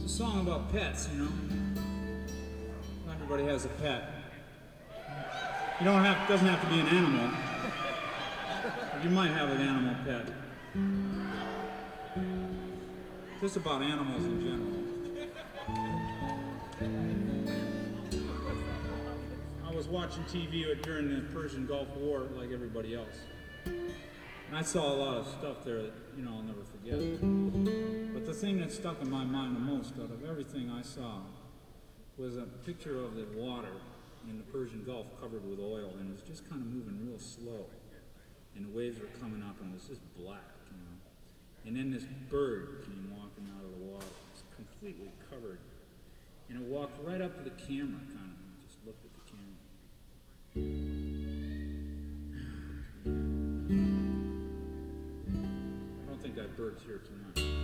a song about pets, you know. Not everybody has a pet. You don't have, doesn't have to be an animal. But you might have an animal pet. Just about animals in general. I was watching TV during the Persian Gulf War like everybody else. And I saw a lot of stuff there that, you know, I'll never forget. But the thing that stuck in my mind the most out of everything I saw was a picture of the water in the Persian Gulf covered with oil, and it was just kind of moving real slow. And the waves were coming up, and it was just black, you know. And then this bird came walking out of the water. It was completely covered. And it walked right up to the camera, kind of, and just looked at the camera. I don't think that bird's here tonight.